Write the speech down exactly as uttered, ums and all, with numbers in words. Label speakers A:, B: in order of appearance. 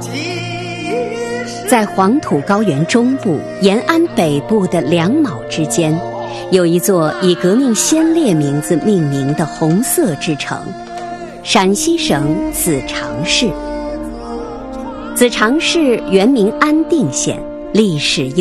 A: 在黄土高原中部、延安北部的两卯之间，有一座以革命先烈名字命名的红色之城——陕西省子长市。子长市原名安定县，历史悠